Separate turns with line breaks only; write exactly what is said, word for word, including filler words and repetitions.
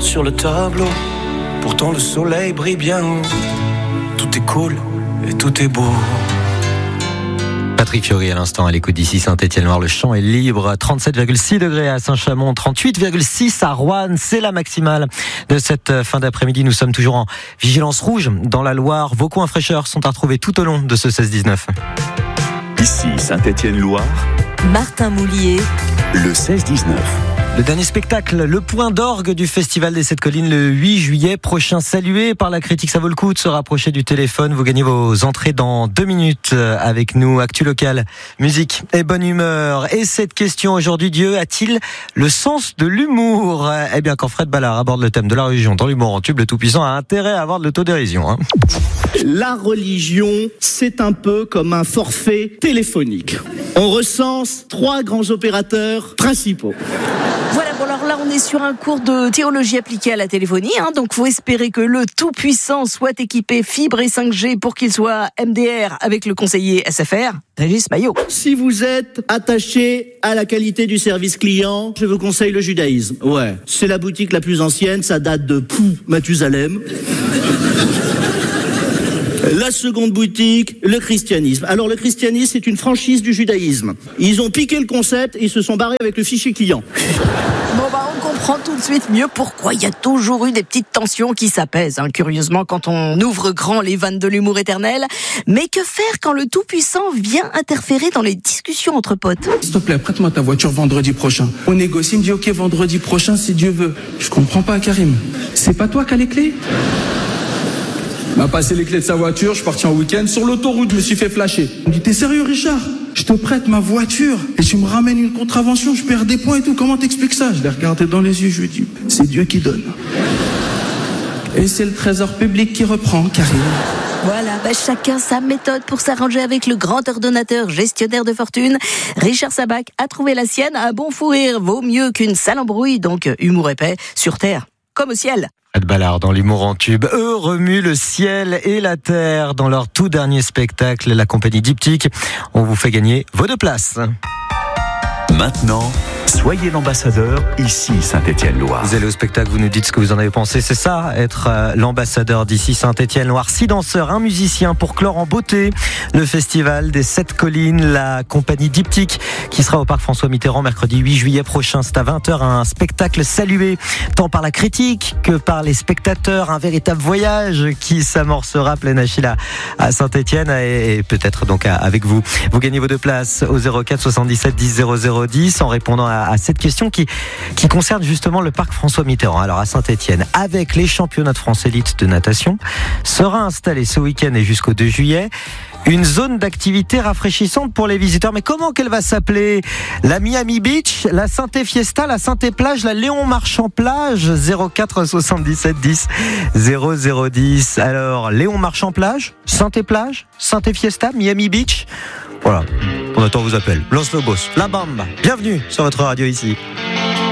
sur le tableau. Pourtant le soleil brille bien haut. Tout est cool et tout est beau.
Patrick Fiori à l'instant à l'écoute d'ici Saint-Étienne-Loire. Le champ est libre. trente-sept virgule six degrés à Saint-Chamond, trente-huit virgule six à Roanne. C'est la maximale de cette fin d'après-midi. Nous sommes toujours en vigilance rouge dans la Loire. Vos coins fraîcheurs sont à retrouver tout au long de ce seize dix-neuf.
Ici Saint-Étienne-Loire.
Martin Moulier.
Le seize dix-neuf.
Le dernier spectacle, le point d'orgue du Festival des Sept Collines le huit juillet prochain, salué par la critique. Ça vaut le coup de se rapprocher du téléphone. Vous gagnez vos entrées dans deux minutes avec nous. Actu local, musique et bonne humeur. Et cette question aujourd'hui, Dieu a-t-il le sens de l'humour? Eh bien, quand Fred Ballard aborde le thème de la religion dans l'humour en tube, le Tout-Puissant a intérêt à avoir de l'autodérision. Hein.
La religion, c'est un peu comme un forfait téléphonique. On recense trois grands opérateurs principaux.
Voilà, bon alors là on est sur un cours de théologie appliquée à la téléphonie, hein, donc faut espérer que le Tout-Puissant soit équipé fibre et cinq G pour qu'il soit M D R avec le conseiller S F R, Régis Maillot.
Si vous êtes attaché à la qualité du service client, je vous conseille le judaïsme. Ouais, c'est la boutique la plus ancienne, ça date de Pou, Mathusalem. La seconde boutique, le christianisme. Alors le christianisme, c'est une franchise du judaïsme. Ils ont piqué le concept et ils se sont barrés avec le fichier client.
Bon bah on comprend tout de suite mieux pourquoi il y a toujours eu des petites tensions qui s'apaisent, hein, curieusement quand on ouvre grand les vannes de l'humour éternel. Mais que faire quand le Tout-Puissant vient interférer dans les discussions entre potes?
S'il te plaît, prête-moi ta voiture vendredi prochain. On négocie, il me dit ok vendredi prochain si Dieu veut. Je comprends pas Karim. C'est pas toi qui as les clés? Il m'a passé les clés de sa voiture, je suis parti en week-end. Sur l'autoroute, je me suis fait flasher. Il me dit, t'es sérieux, Richard? Je te prête ma voiture et tu me ramènes une contravention, je perds des points et tout. Comment t'expliques ça? Je l'ai regardé dans les yeux, je lui ai dit, c'est Dieu qui donne. Et c'est le trésor public qui reprend, Karim.
Voilà, bah chacun sa méthode pour s'arranger avec le grand ordonnateur gestionnaire de fortune. Richard Sabac a trouvé la sienne. Un bon fou rire vaut mieux qu'une sale embrouille, donc humour épais sur terre comme au ciel.
Fred Ballard dans l'humour en tube. Eux remuent le ciel et la terre dans leur tout dernier spectacle, la compagnie Diptyque. On vous fait gagner vos deux places.
Maintenant, soyez l'ambassadeur ici Saint-Étienne-Loire.
Vous allez au spectacle, vous nous dites ce que vous en avez pensé. C'est ça, être euh, l'ambassadeur d'ici Saint-Étienne-Loire. Six danseurs, un musicien pour clore en beauté le festival des Sept Collines, la compagnie Diptyque qui sera au parc François Mitterrand mercredi huit juillet prochain. C'est à vingt heures, un spectacle salué tant par la critique que par les spectateurs. Un véritable voyage qui s'amorcera plein Achille à, à Saint-Étienne et, et peut-être donc à, avec vous. Vous gagnez vos deux places au zéro quatre soixante-dix-sept dix zéro zéro dix en répondant à, à cette question qui, qui concerne justement le parc François Mitterrand. Alors à Saint-Étienne, avec les championnats de France élite de natation, sera installée ce week-end et jusqu'au deux juillet une zone d'activité rafraîchissante pour les visiteurs. Mais comment qu'elle va s'appeler? La Miami Beach, la Saint-Et Fiesta, la Saint-Et Plage, la Léon Marchand Plage? Zéro quatre soixante-dix-sept dix zéro zéro dix. Alors, Léon Marchand Plage, Saint-Et Plage, Saint-Et Fiesta, Miami Beach. Voilà, on attend vos appels. Los Lobos, La Bamba. Bienvenue sur votre radio ici.